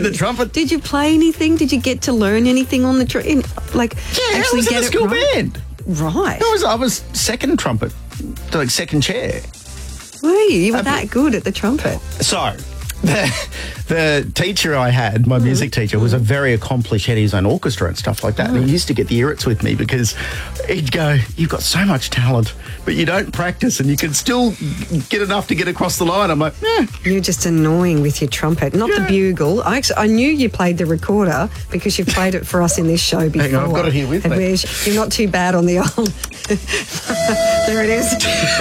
the trumpet. Did you play anything? Did you get to learn anything on the Yeah, I was in the school band. Right. I was second trumpet, like second chair. Were you? You were that good at the trumpet. So, the teacher I had, my music teacher, was a very accomplished, had his own orchestra and stuff like that. And he used to get the irrits with me because he'd go, "You've got so much talent, but you don't practice and you can still get enough to get across the line." I'm like, You're just annoying with your trumpet, not the bugle. I knew you played the recorder because you've played it for us in this show before. Hang on, I've got it here with me. You're not too bad on the old... There it is.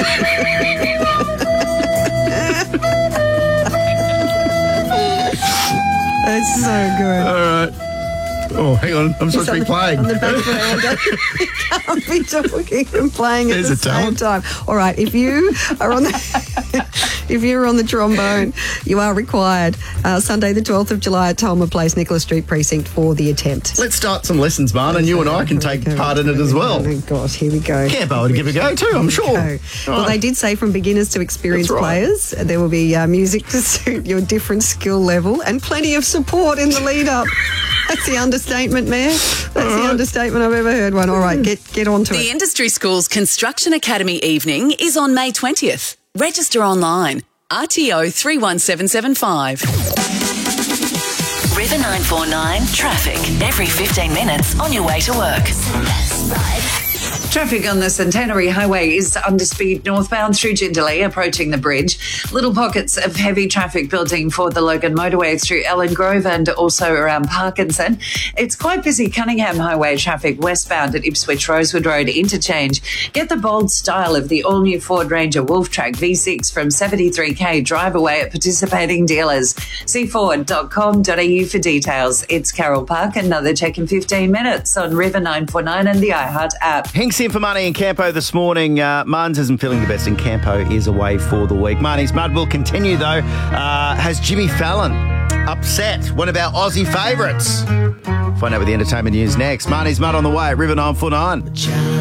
That's so good. all right. Oh, hang on. I'm supposed to be playing. On the background. You can't be talking and playing at the same time. All right, if you are on if you're on the trombone, you are required. Sunday the 12th of July at Tolmer Place, Nicholas Street Precinct for the attempt. Let's start some lessons, Marn, and you and I can take part in it as well. Oh, gosh, here we go. Campo to give a go too, I'm sure. Well, they did say from beginners to experienced players, there will be music to suit your different skill level and plenty of support in the lead up. That's the understatement, Mayor. That's the understatement I've ever heard one. All right, get on to it. The Industry Schools Construction Academy evening is on May 20th. Register online. RTO 31775. River 949 traffic every 15 minutes on your way to work. Traffic on the Centenary Highway is under speed northbound through Jindalee, approaching the bridge. Little pockets of heavy traffic building for the Logan motorway through Ellen Grove and also around Parkinson. It's quite busy Cunningham Highway traffic westbound at Ipswich Rosewood Road interchange. Get the bold style of the all-new Ford Ranger Wolftrack V6 from 73k drive away at participating dealers. See Ford.com.au for details. It's Carol Park, another check in 15 minutes on River 949 and the iHeart app. Hinks in for Money in Campo this morning. Marnes isn't feeling the best and Campo is away for the week. Marnie's Mud will continue though. Has Jimmy Fallon upset one of our Aussie favourites? Find out with the entertainment news next. Marnie's Mud on the way at River 949.